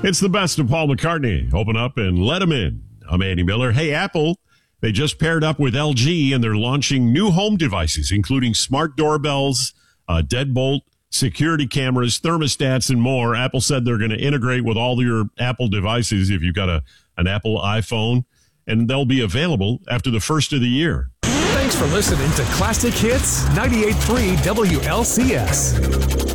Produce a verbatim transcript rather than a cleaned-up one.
It's the best of Paul McCartney. Open up and let him in. I'm Andy Miller. Hey, Apple, they just paired up with L G, and they're launching new home devices, including smart doorbells, uh, deadbolt, security cameras, thermostats, and more. Apple said they're going to integrate with all your Apple devices if you've got a, an Apple iPhone, and they'll be available after the first of the year. Thanks for listening to Classic Hits ninety-eight point three W L C S.